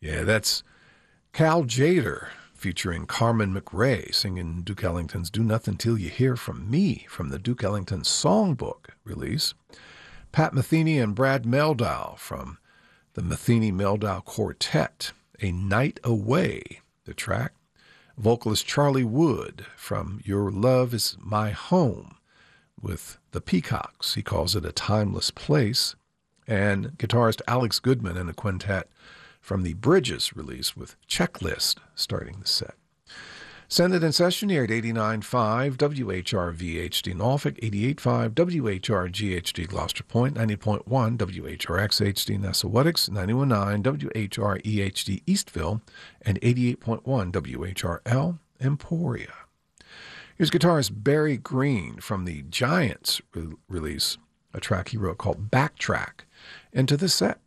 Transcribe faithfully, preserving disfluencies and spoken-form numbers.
Yeah, that's Cal Jader featuring Carmen McRae singing Duke Ellington's Do Nothing Till You Hear From Me from the Duke Ellington Songbook release. Pat Metheny and Brad Mehldau from the Metheny-Mehldau Quartet, A Night Away, the track. Vocalist Charlie Wood from Your Love Is My Home with the Peacocks. He calls it a timeless place. And guitarist Alex Goodman and a quintet from the Bridges release with Checklist starting the set. Send it in session here at eighty-nine point five W H R V H D Norfolk, eighty-eight point five W H R G H D Gloucester Point, ninety point one W H R X H D Nessawetics, ninety-one point nine W H R E H D Eastville, and eighty-eight point one W H R L Emporia. Here's guitarist Barry Green from the Giants re- release, a track he wrote called Backtrack, into the set.